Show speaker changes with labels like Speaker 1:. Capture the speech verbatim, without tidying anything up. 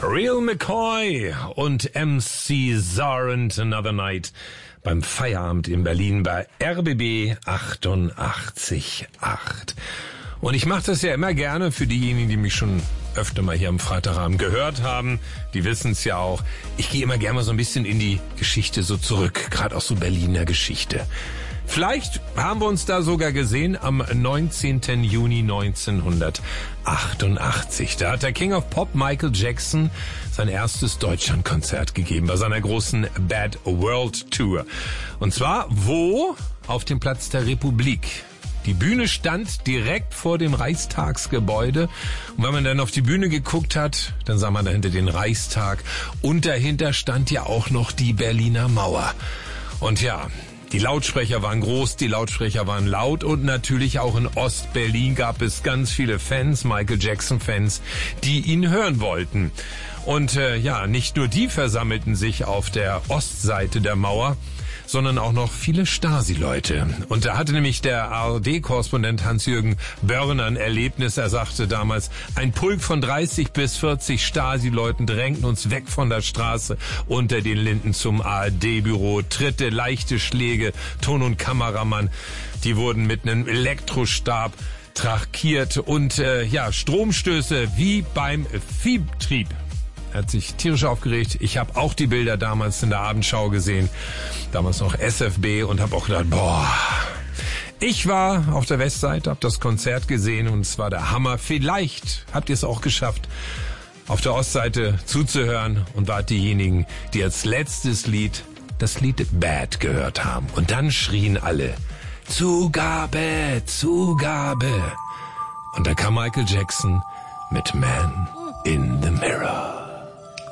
Speaker 1: Real McCoy und M C Zarrant Another Night beim Feierabend in Berlin bei R B B achtundachtzig Komma acht. Und ich mache das ja immer gerne für diejenigen, die mich schon öfter mal hier am Freitagabend gehört haben. Die wissen es ja auch. Ich gehe immer gerne mal so ein bisschen in die Geschichte so zurück, gerade auch so Berliner Geschichte. Vielleicht haben wir uns da sogar gesehen am neunzehnten Juni neunzehnhundertachtundachtzig. Da hat der King of Pop Michael Jackson sein erstes Deutschlandkonzert gegeben bei seiner großen Bad World Tour. Und zwar wo? Auf dem Platz der Republik. Die Bühne stand direkt vor dem Reichstagsgebäude. Und wenn man dann auf die Bühne geguckt hat, dann sah man dahinter den Reichstag. Und dahinter stand ja auch noch die Berliner Mauer. Und ja, die Lautsprecher waren groß, die Lautsprecher waren laut und natürlich auch in Ostberlin gab es ganz viele Fans, Michael Jackson-Fans, die ihn hören wollten. Und äh, ja, nicht nur die versammelten sich auf der Ostseite der Mauer, sondern auch noch viele Stasi-Leute. Und da hatte nämlich der A R D-Korrespondent Hans-Jürgen Börner ein Erlebnis. Er sagte damals, ein Pulk von dreißig bis vierzig Stasi-Leuten drängten uns weg von der Straße unter den Linden zum A R D-Büro. Tritte, leichte Schläge, Ton- und Kameramann, die wurden mit einem Elektrostab traktiert und äh, ja, Stromstöße wie beim Viehtrieb. Er hat sich tierisch aufgeregt. Ich habe auch die Bilder damals in der Abendschau gesehen. Damals noch S F B und habe auch gedacht, boah. Ich war auf der Westseite, habe das Konzert gesehen und es war der Hammer. Vielleicht habt ihr es auch geschafft, auf der Ostseite zuzuhören und wart diejenigen, die als letztes Lied das Lied Bad gehört haben. Und dann schrien alle, Zugabe, Zugabe. Und da kam Michael Jackson mit Man in